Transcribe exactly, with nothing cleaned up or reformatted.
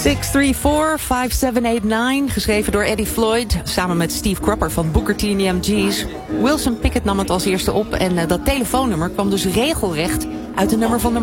zes drie vier vijf zeven acht negen, geschreven door Eddie Floyd, samen met Steve Cropper van Booker T en de M G's. Wilson Pickett nam het als eerste op en uh, dat telefoonnummer kwam dus regelrecht uit het nummer van de